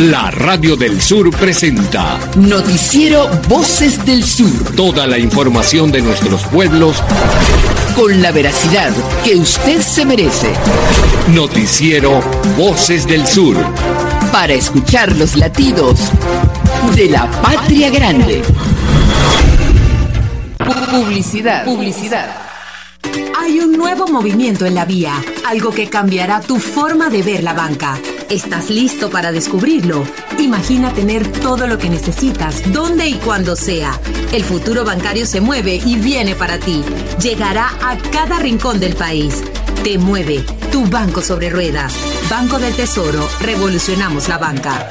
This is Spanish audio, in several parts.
La Radio del Sur presenta Noticiero Voces del Sur. Toda la información de nuestros pueblos con la veracidad que usted se merece. Noticiero Voces del Sur. Para escuchar los latidos de la patria grande. Publicidad. Hay un nuevo movimiento en la vía, algo que cambiará tu forma de ver la banca. ¿Estás listo para descubrirlo? Imagina tener todo lo que necesitas, donde y cuando sea. El futuro bancario se mueve y viene para ti. Llegará a cada rincón del país. Te mueve, tu banco sobre ruedas. Banco del Tesoro, revolucionamos la banca.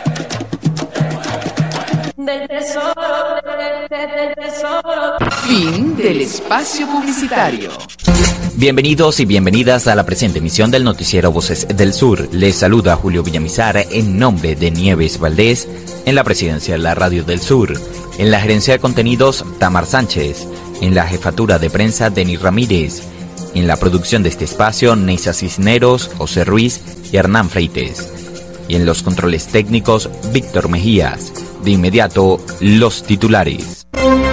Del tesoro, del tesoro. Fin del espacio publicitario. Bienvenidos y bienvenidas a la presente emisión del Noticiero Voces del Sur. Les saluda Julio Villamizar en nombre de Nieves Valdés, en la presidencia de la Radio del Sur, en la gerencia de contenidos Tamar Sánchez, en la jefatura de prensa Denis Ramírez, en la producción de este espacio Neisa Cisneros, José Ruiz y Hernán Freites, y en los controles técnicos Víctor Mejías. De inmediato, los titulares.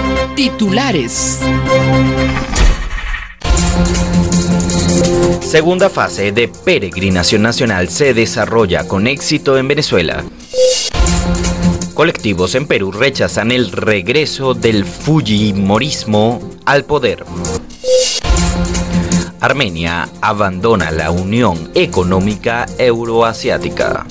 Segunda fase de peregrinación nacional se desarrolla con éxito en Venezuela. Colectivos en Perú rechazan el regreso del fujimorismo al poder. Armenia abandona la Unión Económica Euroasiática.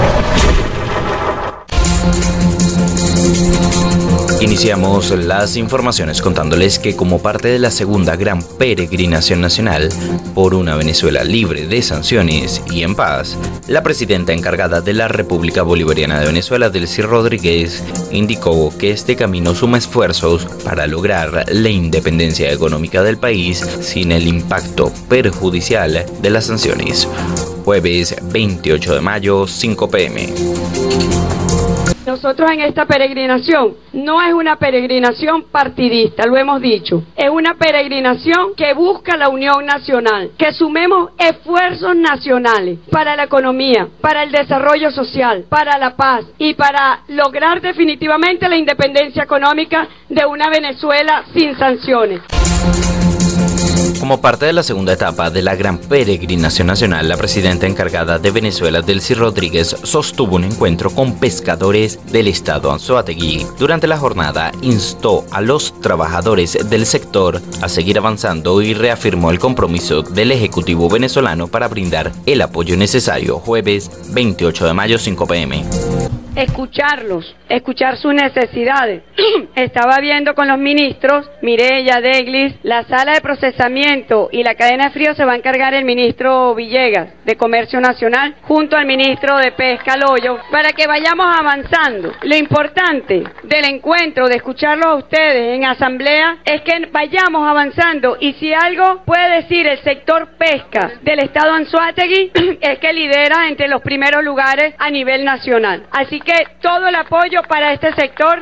Iniciamos las informaciones contándoles que como parte de la segunda gran peregrinación nacional por una Venezuela libre de sanciones y en paz, la presidenta encargada de la República Bolivariana de Venezuela, Delcy Rodríguez, indicó que este camino suma esfuerzos para lograr la independencia económica del país sin el impacto perjudicial de las sanciones. Jueves 28 de mayo, 5 p.m. Nosotros en esta peregrinación no es una peregrinación partidista, lo hemos dicho. Es una peregrinación que busca la unión nacional, que sumemos esfuerzos nacionales para la economía, para el desarrollo social, para la paz y para lograr definitivamente la independencia económica de una Venezuela sin sanciones. Como parte de la segunda etapa de la gran peregrinación nacional, la presidenta encargada de Venezuela, Delcy Rodríguez, sostuvo un encuentro con pescadores del estado Anzoátegui. Durante la jornada, instó a los trabajadores del sector a seguir avanzando y reafirmó el compromiso del Ejecutivo venezolano para brindar el apoyo necesario. Jueves 28 de mayo, 5 p.m. Escucharlos, escuchar sus necesidades. Estaba viendo con los ministros, Mireya, Deglis, la sala de procesamiento y la cadena de frío se va a encargar el ministro Villegas de Comercio Nacional junto al ministro de Pesca, Loyo, para que vayamos avanzando. Lo importante del encuentro, de escucharlos a ustedes en asamblea, es que vayamos avanzando y si algo puede decir el sector pesca del estado Anzoátegui es que lidera entre los primeros lugares a nivel nacional. Así que todo el apoyo para este sector.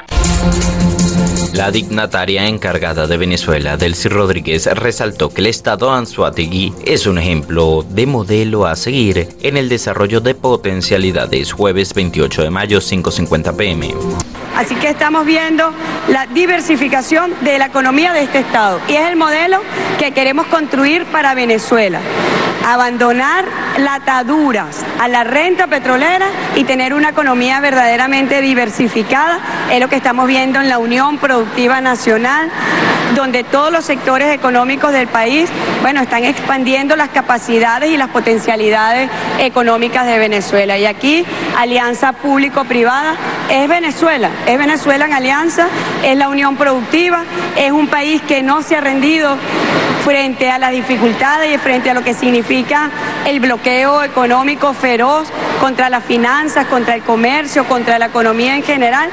La dignataria encargada de Venezuela, Delcy Rodríguez, resaltó que el estado Anzoátegui es un ejemplo de modelo a seguir en el desarrollo de potencialidades. Jueves 28 de mayo, 5:50 p.m. Así que estamos viendo la diversificación de la economía de este estado y es el modelo que queremos construir para Venezuela. Abandonar las ataduras a la renta petrolera y tener una economía verdaderamente diversificada es lo que estamos viendo en la Unión Productiva Nacional, donde todos los sectores económicos del país, están expandiendo las capacidades y las potencialidades económicas de Venezuela. Y aquí, alianza público-privada es Venezuela en alianza, es la unión productiva, es un país que no se ha rendido frente a las dificultades y frente a lo que significa el bloqueo económico feroz contra las finanzas, contra el comercio, contra la economía en general.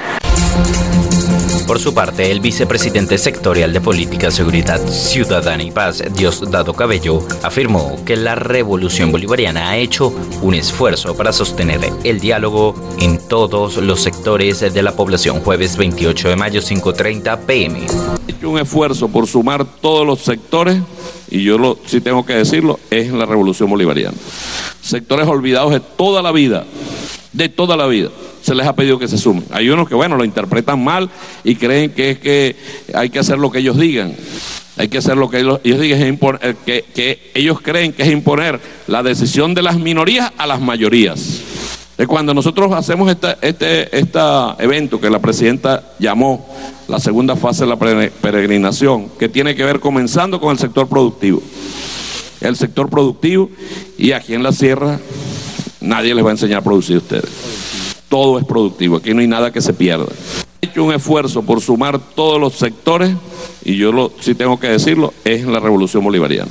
Por su parte, el vicepresidente sectorial de Política, Seguridad Ciudadana y Paz, Diosdado Cabello, afirmó que la Revolución Bolivariana ha hecho un esfuerzo para sostener el diálogo en todos los sectores de la población. Jueves 28 de mayo, 5:30 p.m. He hecho un esfuerzo por sumar todos los sectores, y yo sí tengo que decirlo, es la Revolución Bolivariana. Sectores olvidados de toda la vida, se les ha pedido que se sumen. Hay unos que, bueno, lo interpretan mal y creen que es que hay que hacer lo que ellos digan. Hay que hacer lo que ellos digan, que ellos creen que es imponer la decisión de las minorías a las mayorías. Cuando nosotros hacemos este evento que la presidenta llamó la segunda fase de la peregrinación, que tiene que ver comenzando con el sector productivo. El sector productivo, y aquí en la sierra nadie les va a enseñar a producir a ustedes. Todo es productivo, aquí no hay nada que se pierda. He hecho un esfuerzo por sumar todos los sectores, y yo sí tengo que decirlo, es la revolución bolivariana.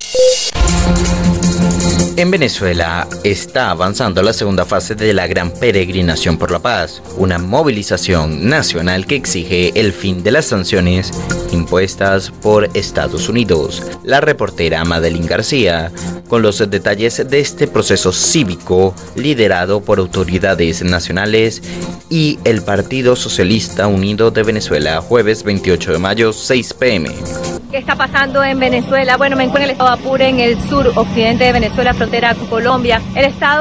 En Venezuela está avanzando la segunda fase de la Gran Peregrinación por la Paz, una movilización nacional que exige el fin de las sanciones impuestas por Estados Unidos. La reportera Madeline García, con los detalles de este proceso cívico liderado por autoridades nacionales y el Partido Socialista Unido de Venezuela, jueves 28 de mayo, 6 p.m. ¿Qué está pasando en Venezuela? Bueno, me encuentro en el estado de Apure, en el sur occidente de Venezuela, frontera con Colombia. El estado